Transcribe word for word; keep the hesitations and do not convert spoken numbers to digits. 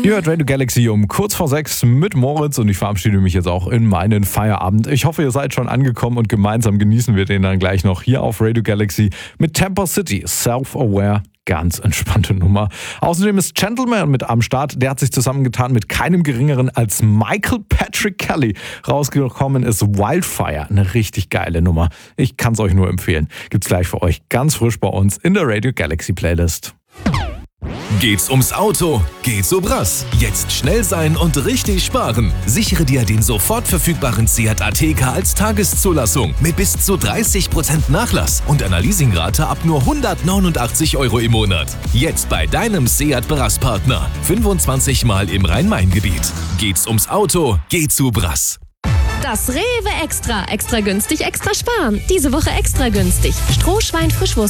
Ihr hört Radio Galaxy um kurz vor sechs mit Moritz und ich verabschiede mich jetzt auch in meinen Feierabend. Ich hoffe, ihr seid schon angekommen und gemeinsam genießen wir den dann gleich noch hier auf Radio Galaxy mit Temper City, Self-Aware. Ganz entspannte Nummer. Außerdem ist Gentleman mit am Start. Der hat sich zusammengetan mit keinem Geringeren als Michael Patrick Kelly. Rausgekommen ist Wildfire. Eine richtig geile Nummer. Ich kann es euch nur empfehlen. Gibt's gleich für euch ganz frisch bei uns in der Radio Galaxy Playlist. Geht's ums Auto? Geht's so brass. Jetzt schnell sein und richtig sparen. Sichere dir den sofort verfügbaren Seat Ateca als Tageszulassung mit bis zu dreißig Prozent Nachlass und einer Leasingrate ab nur hundertneunundachtzig Euro im Monat. Jetzt bei deinem Seat Brass-Partner. fünfundzwanzig Mal im Rhein-Main-Gebiet. Geht's ums Auto? Geht's so brass. Das Rewe Extra. Extra günstig, extra sparen. Diese Woche extra günstig. Strohschwein Frischwurst